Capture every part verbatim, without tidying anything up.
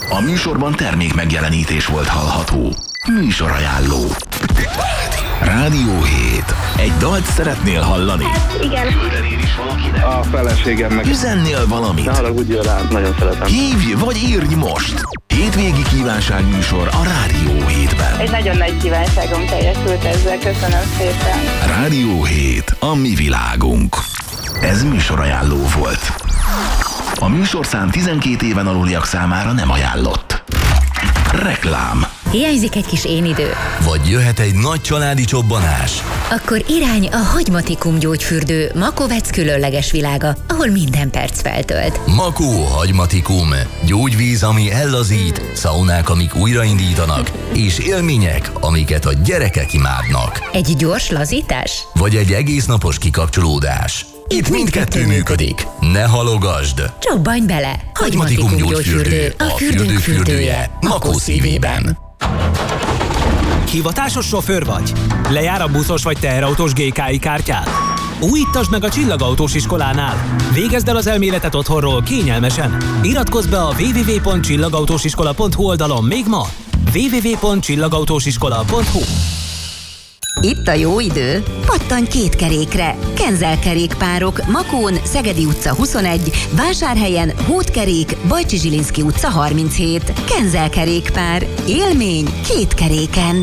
A műsorban termék megjelenítés volt hallható. Műsorajánló. Rádió hét. Egy dalt szeretnél hallani? Hát igen. Küldenél is valakinek? A feleségemnek. Üzennél valamit? Ne haragudjon rám, nagyon szeretem. Hívj vagy írj most! Hétvégi kívánság műsor a Rádió hétben. Egy nagyon nagy kívánságom teljesült ezzel, köszönöm szépen. Rádió hét, a mi világunk. Ez műsorajánló volt. A műsorszám tizenkét éven aluliak számára nem ajánlott. Reklám. Hiányzik egy kis én idő? Vagy jöhet egy nagy családi csobbanás? Akkor irány a Hagymatikum gyógyfürdő Makovec különleges világa, ahol minden perc feltölt. Makó Hagymatikum. Gyógyvíz, ami ellazít, szaunák, amik újraindítanak, és élmények, amiket a gyerekek imádnak. Egy gyors lazítás? Vagy egy egész napos kikapcsolódás. Itt mindkettő működik. Ne halogasd! Csobbanj bele! Hagymatikum gyógyfürdő, a fürdők fürdője, Makó szívében. Hivatásos sofőr vagy? Lejár a buszos vagy teherautós gé ká i kártyád? Újítasd meg a Csillagautós iskolánál. Végezd el az elméletet otthonról kényelmesen. Iratkozz be a double-u double-u double-u pont csillagautósiskola pont hu oldalon még ma. double-u double-u double-u pont csillagautósiskola pont hu. Itt a jó idő? Pattanj két kerékre! Kenzel kerékpárok Makón, Szegedi utca huszonegy, Vásárhelyen, Hódkerék, Bajcsi Zsilinszky utca harminchét. Kenzel kerékpár. Élmény két keréken.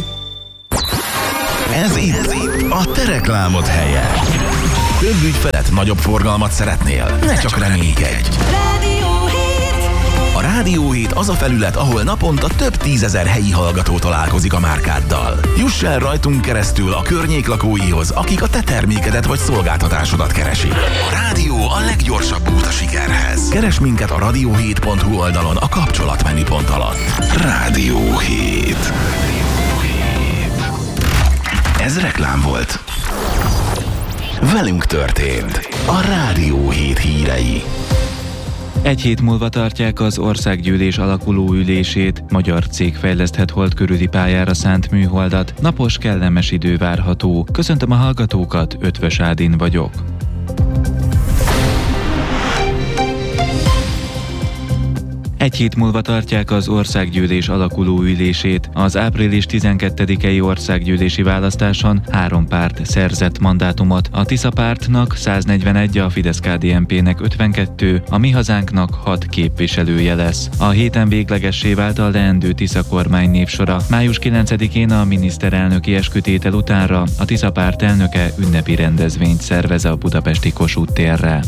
Ez itt a te reklámod helye. Több ügyfelet, nagyobb forgalmat szeretnél? Ne csak reménykedj! A Rádió hét az a felület, ahol naponta több tízezer helyi hallgató találkozik a márkáddal. Juss el rajtunk keresztül a környék lakóihoz, akik a te termékedet vagy szolgáltatásodat keresik. A rádió a leggyorsabb út a sikerhez. Keres minket a rádió hét pont hu oldalon a kapcsolatmenüpont alatt. Rádió hét. Ez reklám volt. Velünk történt. A Rádió hét hírei. Egy hét múlva tartják az országgyűlés alakuló ülését, magyar cég fejleszthet hold körüli pályára szánt műholdat, napos, kellemes idő várható. Köszöntöm a hallgatókat, Ötvös Ádin vagyok. Egy hét múlva tartják az országgyűlés alakuló ülését. Az április tizenkettedikei országgyűlési választáson három párt szerzett mandátumot. A Tisza pártnak száznegyvenegy, a Fidesz-ká dé en pének ötvenkettő, a Mi Hazánknak hat képviselője lesz. A héten véglegessé vált a leendő Tisza kormány névsora. május kilencedikén a miniszterelnöki eskütétel utánra a Tisza párt elnöke ünnepi rendezvényt szervez a budapesti Kossuth térre.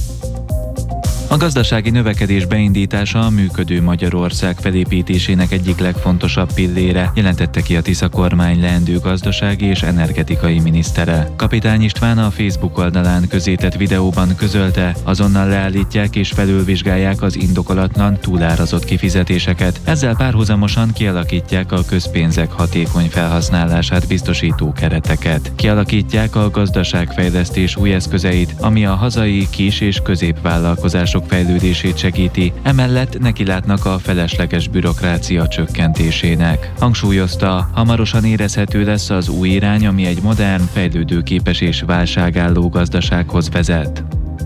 A gazdasági növekedés beindítása a működő Magyarország felépítésének egyik legfontosabb pillére, jelentette ki a Tisza kormány leendő gazdasági és energetikai minisztere. Kapitány István a Facebook oldalán közzétett videóban közölte, azonnal leállítják és felülvizsgálják az indokolatlan, túlárazott kifizetéseket. Ezzel párhuzamosan kialakítják a közpénzek hatékony felhasználását biztosító kereteket. Kialakítják a gazdaságfejlesztés új eszközeit, ami a hazai kis- és középvállalkozások fejlődését segíti, emellett nekilátnak a felesleges bürokrácia csökkentésének. Hangsúlyozta, hamarosan érezhető lesz az új irány, ami egy modern, fejlődőképes és válságálló gazdasághoz vezet.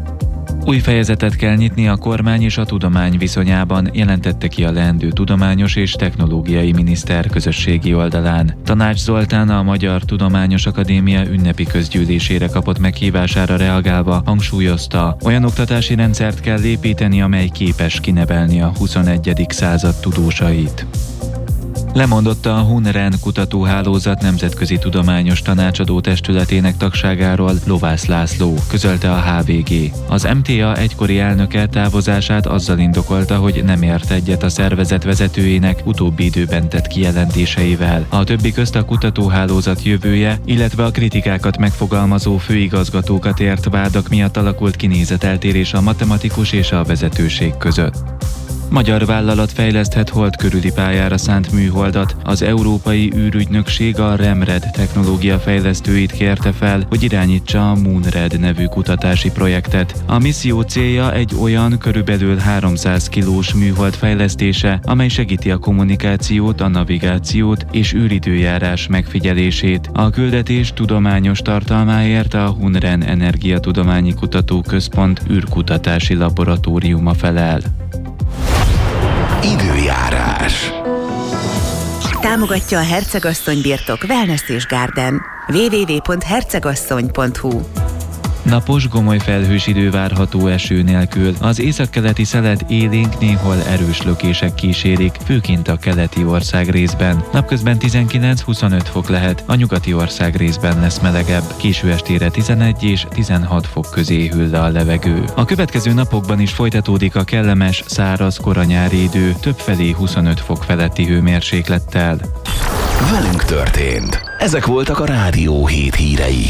Új fejezetet kell nyitni a kormány és a tudomány viszonyában, jelentette ki a leendő tudományos és technológiai miniszter közösségi oldalán. Tanács Zoltán a Magyar Tudományos Akadémia ünnepi közgyűlésére kapott meghívására reagálva hangsúlyozta, olyan oktatási rendszert kell építeni, amely képes kinevelni a huszonegyedik század tudósait. Lemondott a HUNREN kutatóhálózat nemzetközi tudományos tanácsadó testületének tagságáról Lovász László, közölte a há vé gé. Az em té á egykori elnöke távozását azzal indokolta, hogy nem ért egyet a szervezet vezetőjének utóbbi időben tett kijelentéseivel. A többi közt a kutatóhálózat jövője, illetve a kritikákat megfogalmazó főigazgatókat ért vádak miatt alakult kinézeteltérés a matematikus és a vezetőség között. Magyar vállalat fejleszthet hold körüli pályára szánt műholdat. Az Európai űrügynökség a REMRED technológia fejlesztőit kérte fel, hogy irányítsa a MoonRed nevű kutatási projektet. A misszió célja egy olyan körülbelül háromszáz kilós műhold fejlesztése, amely segíti a kommunikációt, a navigációt és űridőjárás megfigyelését. A küldetés tudományos tartalmáért a HUNREN Energiatudományi Kutatóközpont űrkutatási laboratóriuma felel. Időjárás. Millás. Támogatja a Hercegasszony Birtok Wellness és Garden. double-u double-u double-u pont hercegasszony pont hu. Napos, gomoly felhős idő várható eső nélkül. Az északkeleti szelet élénk, néhol erős lökések kísérik, főként a keleti ország részben. Napközben tizenkilenc-huszonöt fok lehet, a nyugati ország részben lesz melegebb. Késő estére tizenegy és tizenhat fok közé hűl le a levegő. A következő napokban is folytatódik a kellemes, száraz koranyári idő, többfelé huszonöt fok feletti hőmérséklettel. Velünk történt. Ezek voltak a Rádió hét hírei.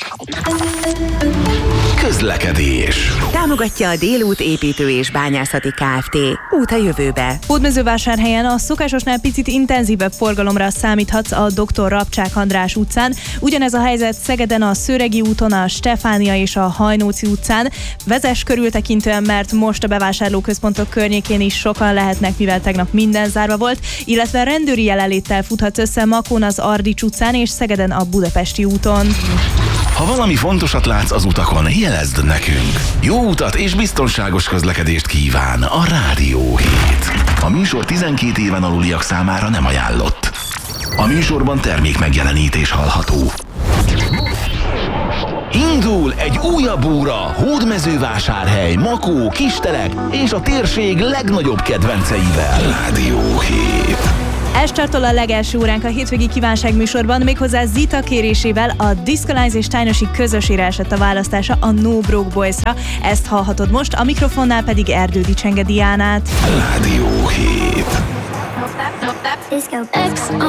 Közlekedés. Támogatja a Délút építő és bányászati Kft. Út a jövőbe. Hódmezővásárhelyen a szokásosnál picit intenzívebb forgalomra számíthatsz a doktor Rabcsák András utcán. Ugyanez a helyzet Szegeden a Szőregi úton, a Stefánia és a Hajnóci utcán. Vezess körültekintően, mert most a bevásárlóközpontok környékén is sokan lehetnek, mivel tegnap minden zárva volt, illetve rendőri jelenléttel futhatsz össze Makón az Ardics utcán és Szegeden a Budapesti úton. Ha valami fontosat látsz az utakon, jelezd nekünk. Jó utat és biztonságos közlekedést kíván a Rádió hét. A műsor tizenkét éven aluliak számára nem ajánlott. A műsorban termék megjelenítés hallható. Indul egy újabb óra Hódmezővásárhely, Makó, Kistelek és a térség legnagyobb kedvenceivel. Rádió hét. Ez startol a legelső óránk a hétvégi kívánság műsorban, méghozzá Zita kérésével. A Disco Lines és Tájnosi közösére esett a választása a No Broke Boysra. Ezt hallhatod most, a mikrofonnál pedig Erdődi Csenge Diánát. Rádió hét. Ex